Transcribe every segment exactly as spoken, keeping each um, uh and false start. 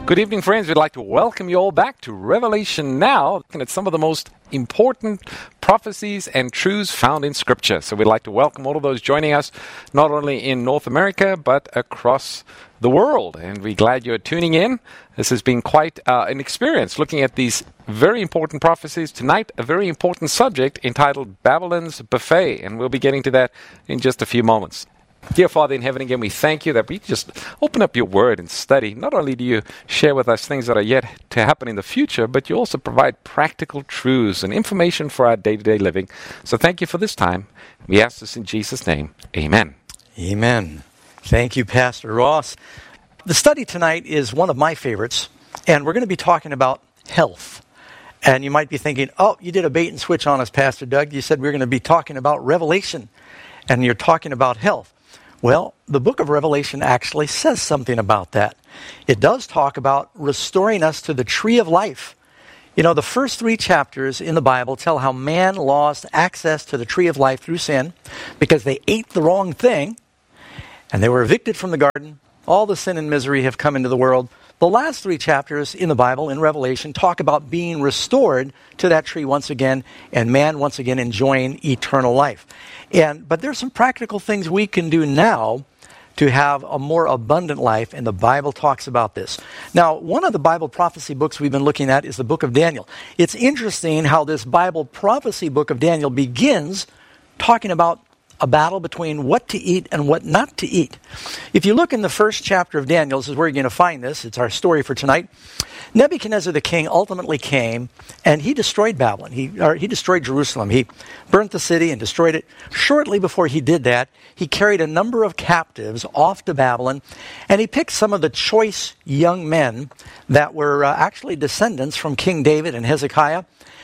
Good evening, friends. We'd like to welcome you all back to Revelation Now, looking at some of the most important prophecies and truths found in Scripture. So we'd like to welcome all of those joining us, not only in North America, but across the world. And we're glad you're tuning in. This has been quite uh, an experience looking at these very important prophecies. Tonight, a very important subject entitled Babylon's Buffet, and we'll be getting to that in just a few moments. Dear Father in heaven, again, we thank you that we just open up your word and study. Not only do you share with us things that are yet to happen in the future, but you also provide practical truths and information for our day-to-day living. So thank you for this time. We ask this in Jesus' name. Amen. Amen. Thank you, Pastor Ross. The study tonight is one of my favorites, and we're going to be talking about health. And you might be thinking, oh, you did a bait and switch on us, Pastor Doug. You said we we're going to be talking about Revelation, and you're talking about health. Well, the book of Revelation actually says something about that. It does talk about restoring us to the tree of life. You know, the first three chapters in the Bible tell how man lost access to the tree of life through sin because they ate the wrong thing and they were evicted from the garden. All the sin and misery have come into the world. The last three chapters in the Bible, in Revelation, talk about being restored to that tree once again and man once again enjoying eternal life. And but there's some practical things we can do now to have a more abundant life, and the Bible talks about this. Now, one of the Bible prophecy books we've been looking at is the book of Daniel. It's interesting how this Bible prophecy book of Daniel begins talking about a battle between what to eat and what not to eat. If you look in the first chapter of Daniel, this is where you're going to find this. It's our story for tonight. Nebuchadnezzar the king ultimately came and he destroyed Babylon. He, or he destroyed Jerusalem. He burnt the city and destroyed it. Shortly before he did that, he carried a number of captives off to Babylon, and he picked some of the choice young men that were uh, actually descendants from King David and Hezekiah.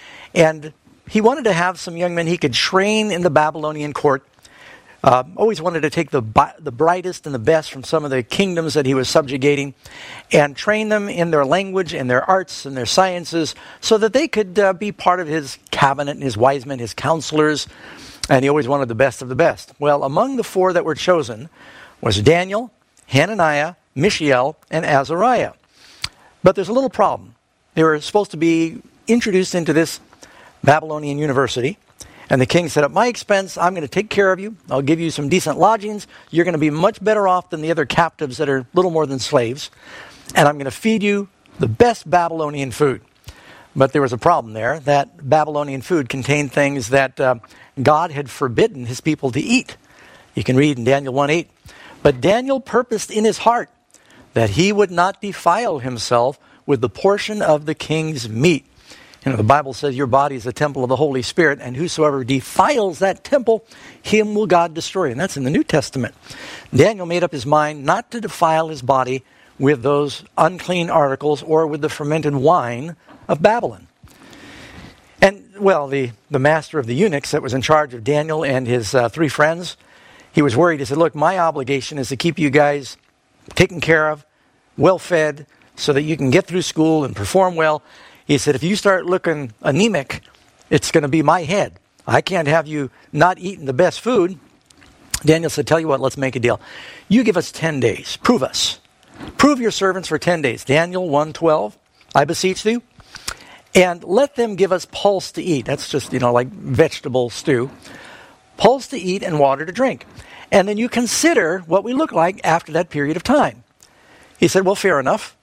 And he wanted to have some young men he could train in the Babylonian court. Uh, always wanted to take the bi- the brightest and the best from some of the kingdoms that he was subjugating and train them in their language and their arts and their sciences so that they could uh, be part of his cabinet and his wise men, his counselors, and he always wanted the best of the best. Well, among the four that were chosen was Daniel, Hananiah, Mishael, and Azariah. But there's a little problem. They were supposed to be introduced into this Babylonian university. And the king said, at my expense, I'm going to take care of you. I'll give you some decent lodgings. You're going to be much better off than the other captives that are little more than slaves. And I'm going to feed you the best Babylonian food. But there was a problem there. That Babylonian food contained things that uh, God had forbidden his people to eat. You can read in Daniel one eight. But Daniel purposed in his heart that he would not defile himself with the portion of the king's meat. You know, the Bible says your body is a temple of the Holy Spirit, and whosoever defiles that temple, him will God destroy. And that's in the New Testament. Daniel made up his mind not to defile his body with those unclean articles or with the fermented wine of Babylon. And, well, the, the master of the eunuchs that was in charge of Daniel and his uh, three friends, he was worried. He said, look, my obligation is to keep you guys taken care of, well-fed, so that you can get through school and perform well. He said, if you start looking anemic, it's going to be my head. I can't have you not eating the best food. Daniel said, tell you what, let's make a deal. You give us ten days. Prove us. Prove your servants for ten days. Daniel one twelve, I beseech thee. And let them give us pulse to eat. That's just, you know, like vegetable stew. Pulse to eat and water to drink. And then you consider what we look like after that period of time. He said, well, fair enough.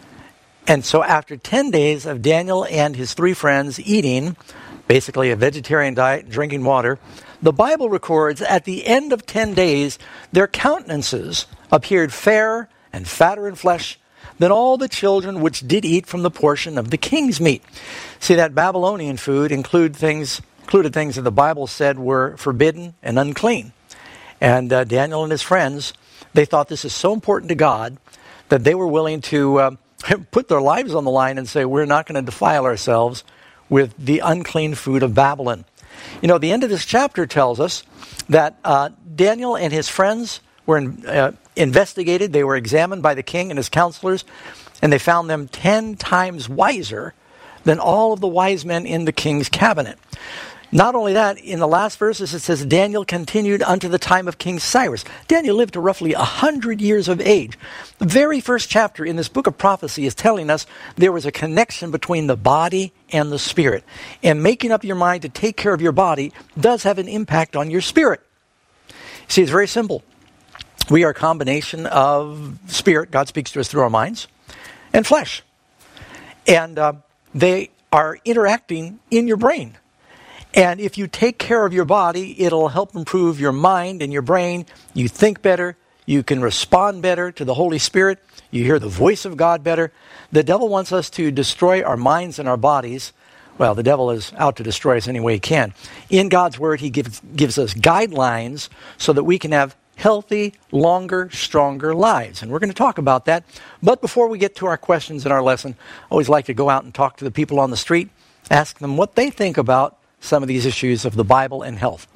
And so after ten days of Daniel and his three friends eating, basically a vegetarian diet, drinking water, the Bible records at the end of ten days, their countenances appeared fairer and fatter in flesh than all the children which did eat from the portion of the king's meat. See, that Babylonian food include things, included things that the Bible said were forbidden and unclean. And uh, Daniel and his friends, they thought this is so important to God that they were willing to Uh, put their lives on the line and say, we're not going to defile ourselves with the unclean food of Babylon. You know, the end of this chapter tells us that uh, Daniel and his friends were in, uh, investigated. They were examined by the king and his counselors, and they found them ten times wiser than all of the wise men in the king's cabinet. Not only that, in the last verses it says, Daniel continued unto the time of King Cyrus. Daniel lived to roughly one hundred years of age. The very first chapter in this book of prophecy is telling us there was a connection between the body and the spirit. And making up your mind to take care of your body does have an impact on your spirit. See, it's very simple. We are a combination of spirit, God speaks to us through our minds, and flesh. And uh, they are interacting in your brain. And if you take care of your body, it'll help improve your mind and your brain. You think better. You can respond better to the Holy Spirit. You hear the voice of God better. The devil wants us to destroy our minds and our bodies. Well, the devil is out to destroy us any way he can. In God's Word, he gives, gives us guidelines so that we can have healthy, longer, stronger lives. And we're going to talk about that. But before we get to our questions in our lesson, I always like to go out and talk to the people on the street, ask them what they think about some of these issues of the Bible and health.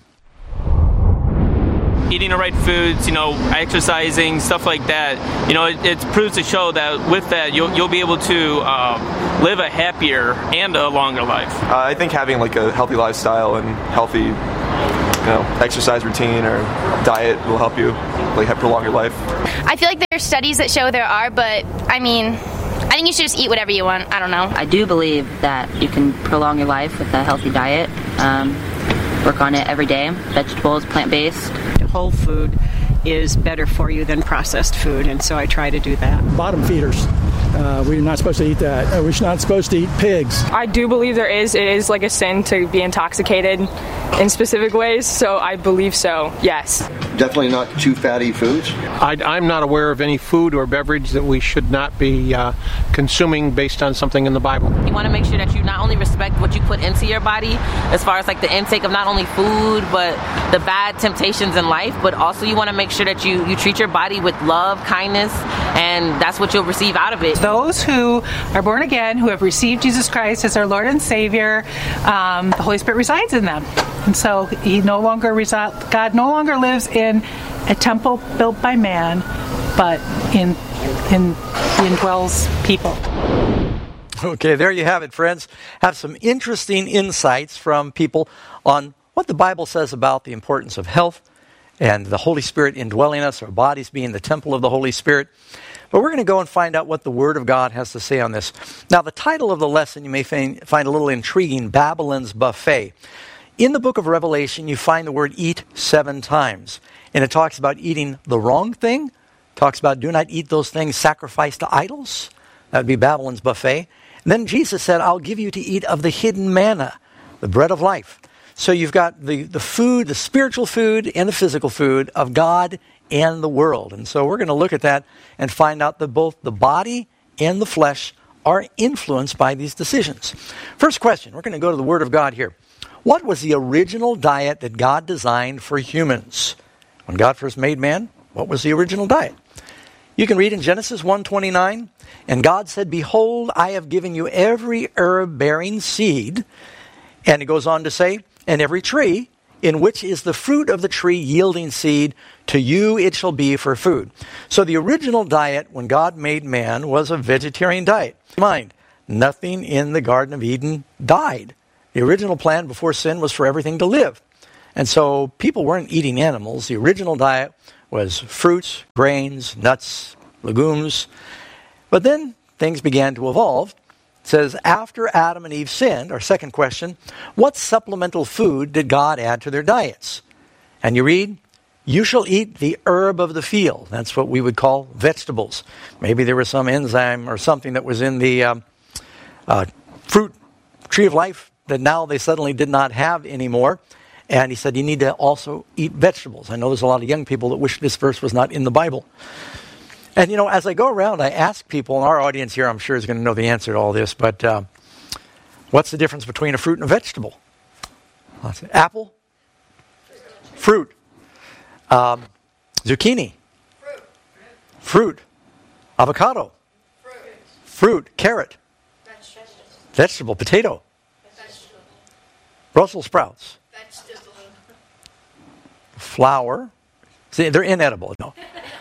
Eating the right foods, you know, exercising, stuff like that, you know, it, it proves to show that with that you'll, you'll be able to um, live a happier and a longer life. Uh, I think having like a healthy lifestyle and healthy, you know, exercise routine or diet will help you like prolong your life. I feel like there's studies that show there are, but I mean, I think you should just eat whatever you want. I don't know. I do believe that you can prolong your life with a healthy diet. Um, work on it every day. Vegetables, plant-based. Whole food is better for you than processed food, and so I try to do that. Bottom feeders. Uh, we're not supposed to eat that. Uh, we're not supposed to eat pigs. I do believe there is. It is like a sin to be intoxicated in specific ways, so I believe so, yes. Definitely not too fatty foods. I, I'm not aware of any food or beverage that we should not be uh, consuming based on something in the Bible. You want to make sure that you not only respect what you put into your body, as far as like the intake of not only food, but the bad temptations in life, but also you want to make sure that you, you treat your body with love, kindness, and that's what you'll receive out of it. Those who are born again, who have received Jesus Christ as their Lord and Savior, um, the Holy Spirit resides in them. And so he no longer resi- God no longer lives in a temple built by man, but in in he indwells people. Okay, there you have it, friends. Have some interesting insights from people on what the Bible says about the importance of health and the Holy Spirit indwelling us, our bodies being the temple of the Holy Spirit. But we're going to go and find out what the Word of God has to say on this. Now, the title of the lesson you may find, find a little intriguing, Babylon's Buffet. In the book of Revelation, you find the word eat seven times. And it talks about eating the wrong thing. It talks about do not eat those things sacrificed to idols. That would be Babylon's buffet. And then Jesus said, I'll give you to eat of the hidden manna, the bread of life. So you've got the, the food, the spiritual food and the physical food of God and the world. And so we're going to look at that and find out that both the body and the flesh are influenced by these decisions. First question, we're going to go to the Word of God here. What was the original diet that God designed for humans? When God first made man, what was the original diet? You can read in Genesis one twenty-nine, and God said, Behold, I have given you every herb bearing seed. And it goes on to say, and every tree in which is the fruit of the tree yielding seed, to you it shall be for food. So the original diet when God made man was a vegetarian diet. Mind, nothing in the Garden of Eden died. The original plan before sin was for everything to live. And so people weren't eating animals. The original diet was fruits, grains, nuts, legumes. But then things began to evolve. It says, after Adam and Eve sinned, our second question, what supplemental food did God add to their diets? And you read, you shall eat the herb of the field. That's what we would call vegetables. Maybe there was some enzyme or something that was in the um, uh, fruit, tree of life, that now they suddenly did not have anymore. And he said, you need to also eat vegetables. I know there's a lot of young people that wish this verse was not in the Bible. And, you know, as I go around, I ask people, and our audience here, I'm sure, is going to know the answer to all this, but uh, what's the difference between a fruit and a vegetable? Apple? Fruit. Um, zucchini? Fruit. Fruit. Avocado? Fruit. Fruit. Carrot? Vegetable. Vegetable. Potato? Vegetable. Brussels sprouts? Vegetable. Flour? See, they're inedible. No.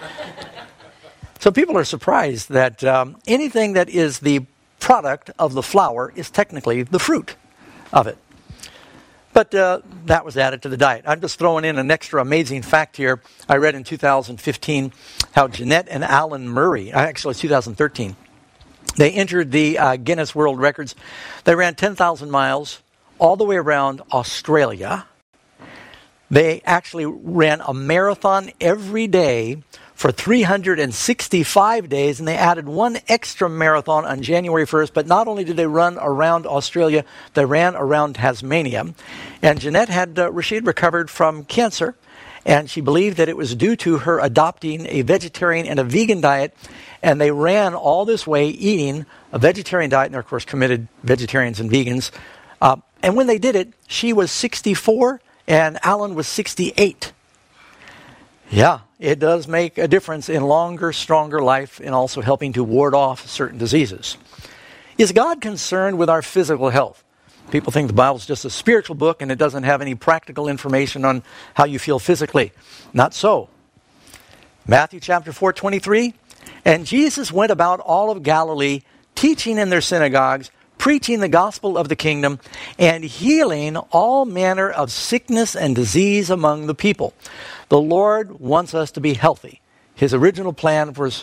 So people are surprised that um, anything that is the product of the flower is technically the fruit of it. But uh, that was added to the diet. I'm just throwing in an extra amazing fact here. I read in two thousand fifteen how Jeanette and Alan Murray, actually two thousand thirteen, they entered the uh, Guinness World Records. They ran ten thousand miles all the way around Australia. They actually ran a marathon every day for three hundred sixty-five days, and they added one extra marathon on January first. But not only did they run around Australia, they ran around Tasmania. And Jeanette had, uh, Rashid recovered from cancer, and she believed that it was due to her adopting a vegetarian and a vegan diet. And they ran all this way eating a vegetarian diet, and they're, of course, committed vegetarians and vegans. Uh, and when they did it, she was sixty-four, and Alan was sixty-eight. Yeah, it does make a difference in longer, stronger life and also helping to ward off certain diseases. Is God concerned with our physical health? People think the Bible's just a spiritual book and it doesn't have any practical information on how you feel physically. Not so. Matthew chapter four, twenty-three, and Jesus went about all of Galilee, teaching in their synagogues, preaching the gospel of the kingdom, and healing all manner of sickness and disease among the people. The Lord wants us to be healthy. His original plan was